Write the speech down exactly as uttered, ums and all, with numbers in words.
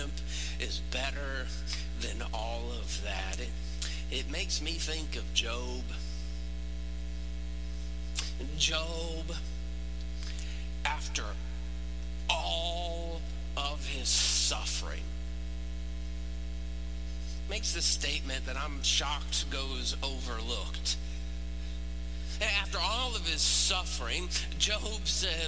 limp is better than all of that. It, it makes me think of Job. Job, after all of his suffering, makes this statement that I'm shocked goes overlooked. After all of his suffering, Job says,